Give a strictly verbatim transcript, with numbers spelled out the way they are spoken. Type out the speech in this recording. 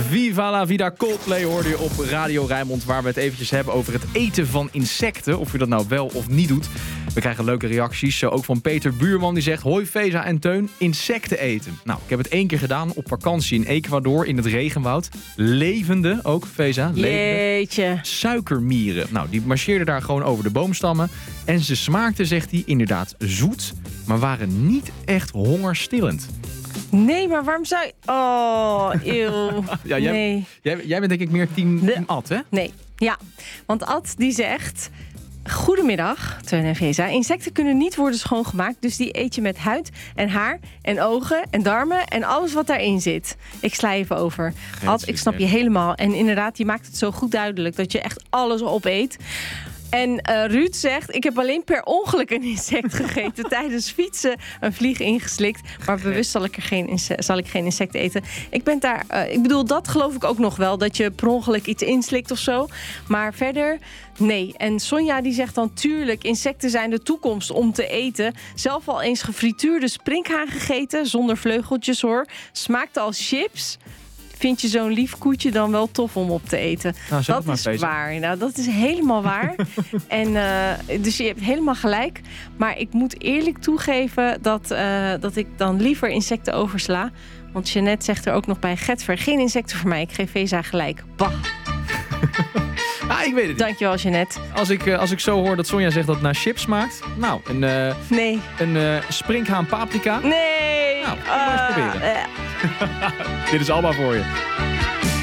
Viva la vida, Coldplay hoorde je op Radio Rijnmond, waar we het eventjes hebben over het eten van insecten. Of u dat nou wel of niet doet. We krijgen leuke reacties, zo ook van Peter Buurman, die zegt: hoi Feza en Teun, insecten eten. Nou, ik heb het één keer gedaan op vakantie in Ecuador in het regenwoud. Levende ook, Feza. Jeetje. Suikermieren. Nou, die marcheerden daar gewoon over de boomstammen. En ze smaakten, zegt hij, inderdaad zoet, maar waren niet echt hongerstillend. Nee, maar waarom zou je... Oh, eeuw. Ja, jij, nee. jij, jij bent denk ik meer team, De- team Ad, hè? Nee, ja. Want Ad die zegt... Goedemiddag, Teun en Veza. Insecten kunnen niet worden schoongemaakt, dus die eet je met huid en haar en ogen en darmen en alles wat daarin zit. Ik sla even over. Ad, ik snap je helemaal. En inderdaad, je maakt het zo goed duidelijk dat je echt alles opeet. En uh, Ruud zegt, ik heb alleen per ongeluk een insect gegeten. Tijdens fietsen een vlieg ingeslikt. Maar bewust zal ik, er geen, inse- zal ik geen insect eten. Ik ben daar, uh, ik bedoel, dat geloof ik ook nog wel. Dat je per ongeluk iets inslikt of zo. Maar verder, nee. En Sonja die zegt dan, tuurlijk, insecten zijn de toekomst om te eten. Zelf al eens gefrituurde sprinkhaan gegeten. Zonder vleugeltjes hoor. Smaakte als chips. Vind je zo'n lief koetje dan wel tof om op te eten? Nou, zeg dat maar, is Feza. waar. Nou, dat is helemaal waar. en, uh, dus je hebt helemaal gelijk. Maar ik moet eerlijk toegeven dat, uh, dat ik dan liever insecten oversla. Want Jeannette zegt er ook nog bij: Getver, geen insecten voor mij. Ik geef Veza gelijk. Bah. Ah, ik weet het niet. Dankjewel, Jeannette. Als ik, uh, als ik zo hoor dat Sonja zegt dat het naar chips smaakt. Nou, een, uh, Nee. een uh, sprinkhaan paprika. Nee. Nou, kom maar eens Uh, proberen. uh. Dit is Alba voor je.